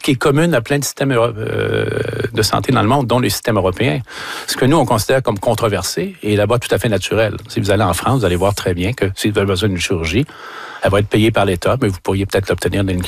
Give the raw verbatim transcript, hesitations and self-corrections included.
qui est commune à plein de systèmes euh, de santé dans le monde, dont le système européen. Ce que nous, on considère comme controversé est là-bas tout à fait naturel. Si vous allez en France, vous allez voir très bien que si vous avez besoin d'une chirurgie, elle va être payée par l'État, mais vous pourriez peut-être l'obtenir d'une